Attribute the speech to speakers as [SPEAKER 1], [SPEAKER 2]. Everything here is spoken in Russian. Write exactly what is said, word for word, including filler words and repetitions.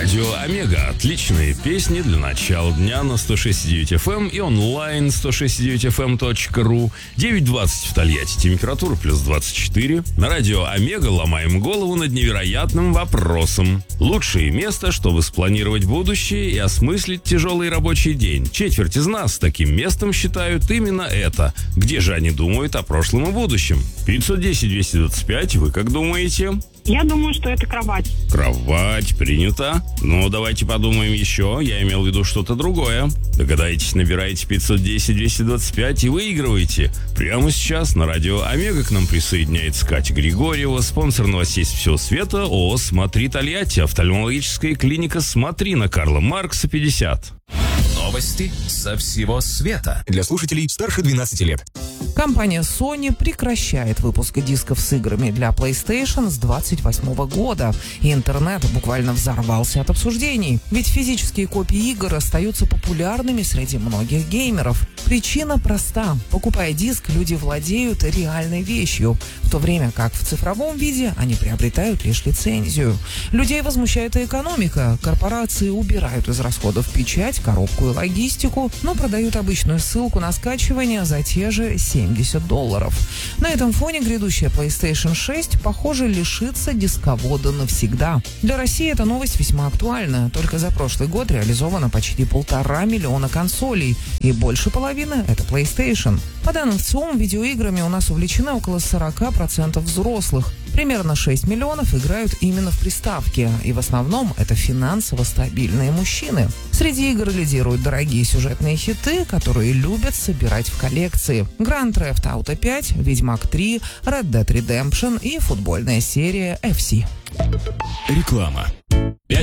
[SPEAKER 1] Радио Омега. Отличные песни для начала дня на сто шесть и девять эф эм и онлайн сто шесть и девять эф эм точка ру. девять двадцать в Тольятти, температура плюс двадцать четыре. На Радио Омега ломаем голову над невероятным вопросом. Лучшее место, чтобы спланировать будущее и осмыслить тяжелый рабочий день. Четверть из нас таким местом считают именно это. Где же они думают о прошлом и будущем? пятьсот десять двести двадцать пять, вы как думаете?
[SPEAKER 2] Я думаю, что это кровать.
[SPEAKER 1] Кровать, принято. Ну, давайте подумаем еще. Я имел в виду что-то другое. Догадаетесь, набираете пятьсот десять двести двадцать пять и выигрываете. Прямо сейчас на Радио Омега к нам присоединяется Катя Григорьева, спонсор новостей с всего света ООО «Смотри Тольятти», офтальмологическая клиника «Смотри» на Карла Маркса, пятьдесят.
[SPEAKER 3] Новости со всего света. Для слушателей старше двенадцати лет.
[SPEAKER 4] Компания Sony прекращает выпуск дисков с играми для PlayStation с двадцать восьмого года. И интернет буквально взорвался от обсуждений. Ведь физические копии игр остаются популярными среди многих геймеров. Причина проста. Покупая диск, люди владеют реальной вещью, в то время как в цифровом виде они приобретают лишь лицензию. Людей возмущает и экономика. Корпорации убирают из расходов печать, коробку и логистику, но продают обычную ссылку на скачивание за те же семьдесят долларов. На этом фоне грядущая PlayStation шесть, похоже, лишится дисковода навсегда. Для России эта новость весьма актуальна. Только за прошлый год реализовано почти полтора миллиона консолей, и больше половины — это PlayStation. По данным ВЦИОМ, видеоиграми у нас увлечены около сорок процентов взрослых. Примерно шесть миллионов играют именно в приставки, и в основном это финансово стабильные мужчины. Среди игр лидируют дорогие сюжетные хиты, которые любят собирать в коллекции. Grand Theft Auto пять, Ведьмак три, Red Dead Redemption и футбольная серия эф си.
[SPEAKER 3] Реклама.